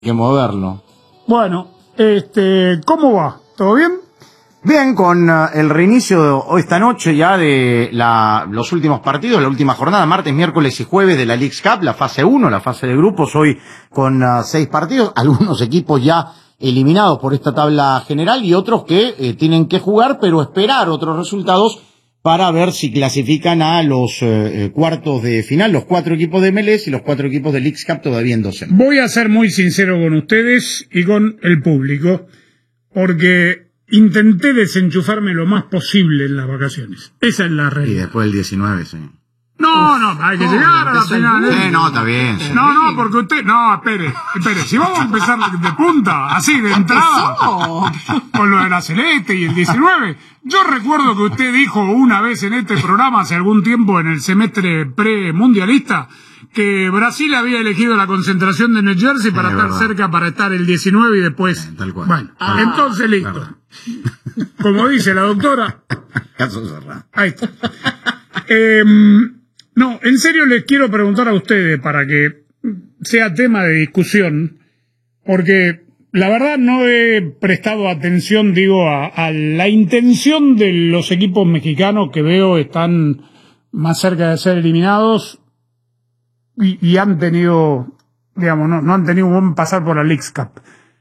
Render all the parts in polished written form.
que moverlo. Bueno, ¿cómo va? ¿Todo bien? Bien, con el reinicio esta noche ya de los últimos partidos, la última jornada, martes, miércoles y jueves de la Leagues Cup, la fase 1, la fase de grupos, hoy con 6 partidos, algunos equipos ya eliminados por esta tabla general y otros que tienen que jugar, pero esperar otros resultados para ver si clasifican a los cuartos de final, los 4 equipos de MLS y los 4 equipos de Leagues Cup todavía en 12. Voy a ser muy sincero con ustedes y con el público, porque intenté desenchufarme lo más posible en las vacaciones. Esa es la realidad. Y después del 19, sí. No, hay que llegar a la final. Sí, no, está bien. Sí. No, porque usted... No, espere. Si vamos a empezar de punta, así, de entrada, con lo de la Celeste y el 19... Yo recuerdo que usted dijo una vez en este programa, hace algún tiempo, en el semestre pre-mundialista, que Brasil había elegido la concentración de New Jersey para estar cerca, para estar el 19 y después... Tal cual. Bueno, entonces listo. Verdad. Como dice la doctora... Caso cerrado. Ahí está. No, en serio les quiero preguntar a ustedes para que sea tema de discusión, porque la verdad no he prestado atención, a la intención de los equipos mexicanos que veo están más cerca de ser eliminados y han tenido, no han tenido un buen pasar por la Leagues Cup.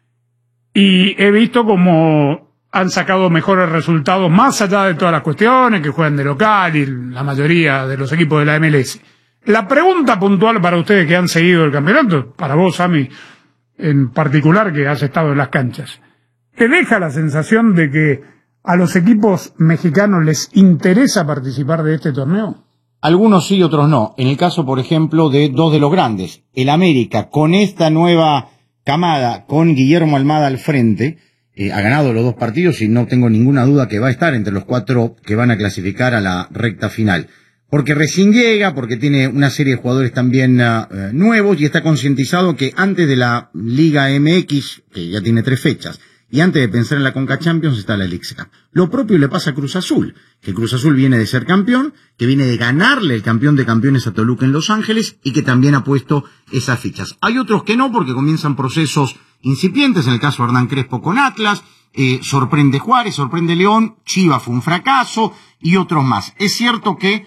Y he visto como han sacado mejores resultados, más allá de todas las cuestiones, que juegan de local y la mayoría de los equipos de la MLS. La pregunta puntual para ustedes que han seguido el campeonato, para vos, Sami, en particular, que has estado en las canchas, ¿te deja la sensación de que a los equipos mexicanos les interesa participar de este torneo? Algunos sí, otros no. En el caso, por ejemplo, de 2 de los grandes. El América, con esta nueva camada, con Guillermo Almada al frente, ha ganado los 2 partidos y no tengo ninguna duda que va a estar entre los 4 que van a clasificar a la recta final. Porque recién llega, porque tiene una serie de jugadores también nuevos y está concientizado que antes de la Liga MX, que ya tiene 3 fechas, y antes de pensar en la Conca Champions está la Leagues Cup. Lo propio le pasa a Cruz Azul, que Cruz Azul viene de ser campeón, que viene de ganarle el campeón de campeones a Toluca en Los Ángeles y que también ha puesto esas fichas. Hay otros que no, porque comienzan procesos incipientes, en el caso de Hernán Crespo con Atlas, sorprende Juárez, sorprende León, Chivas fue un fracaso y otros más. Es cierto que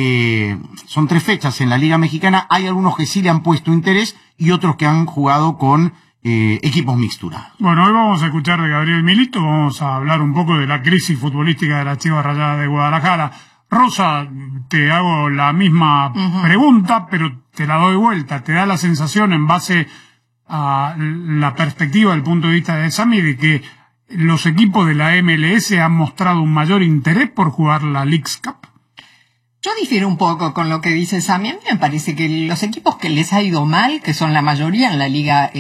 son 3 fechas en la Liga Mexicana, hay algunos que sí le han puesto interés y otros que han jugado con equipos mixturados. Bueno, hoy vamos a escuchar de Gabriel Milito, vamos a hablar un poco de la crisis futbolística de las Chivas Rayadas de Guadalajara. Rosa, te hago la misma pregunta, pero te la doy vuelta. ¿Te da la sensación, en base a la perspectiva del punto de vista de Sami, de que los equipos de la MLS han mostrado un mayor interés por jugar la Leagues Cup? Yo difiero un poco con lo que dice Sami. A mí me parece que los equipos que les ha ido mal, que son la mayoría en la Liga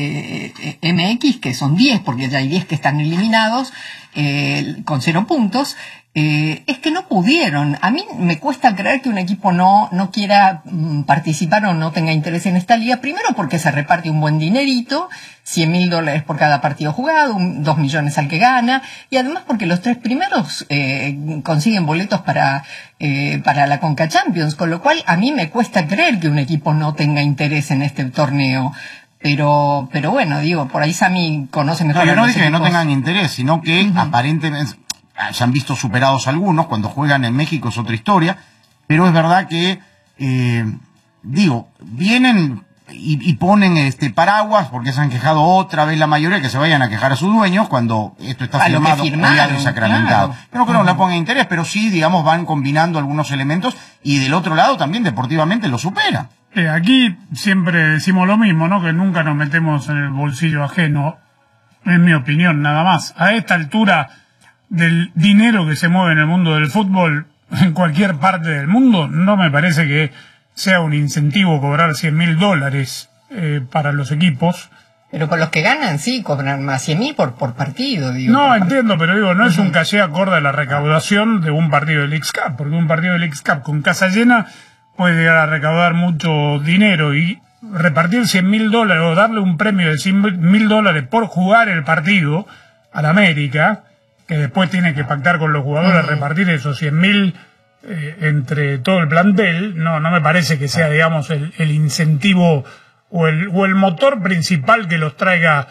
MX, que son 10, porque ya hay 10 que están eliminados, con 0 puntos, es que no pudieron. A mí me cuesta creer que un equipo no quiera participar o no tenga interés en esta liga, primero porque se reparte un buen dinerito, $100,000 por cada partido jugado, 2 millones al que gana, y además porque los 3 primeros consiguen boletos para la Conca Champions, con lo cual a mí me cuesta creer que un equipo no tenga interés en este torneo. Pero bueno, por ahí Sami conoce mejor. Yo no dije que no tengan interés, sino que aparentemente se han visto superados algunos. Cuando juegan en México es otra historia, pero es verdad que vienen y ponen paraguas, porque se han quejado otra vez la mayoría, que se vayan a quejar a sus dueños cuando esto está firmado y sacramentado. Claro. Pero que no le pongan interés, pero sí, van combinando algunos elementos y del otro lado también deportivamente lo supera. Aquí siempre decimos lo mismo, ¿no? Que nunca nos metemos en el bolsillo ajeno, en mi opinión, nada más. A esta altura del dinero que se mueve en el mundo del fútbol, en cualquier parte del mundo, no me parece que sea un incentivo cobrar $100,000 para los equipos. Pero con los que ganan, sí, cobran más 100,000 por partido. No, entiendo, pero no es un caché acorde a la recaudación de un partido de Leagues Cup, porque un partido de Leagues Cup con casa llena puede llegar a recaudar mucho dinero, y repartir $100,000 o darle un premio de $100,000 por jugar el partido al América, que después tiene que pactar con los jugadores repartir esos 100,000 entre todo el plantel, no me parece que sea, digamos, el incentivo o el motor principal que los traiga